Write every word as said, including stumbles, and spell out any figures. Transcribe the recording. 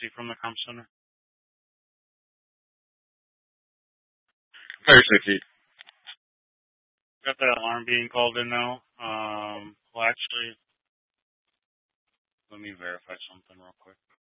emergency from the comp center? Fire safety. Got that alarm being called in now. Um, well, actually, let me verify something real quick.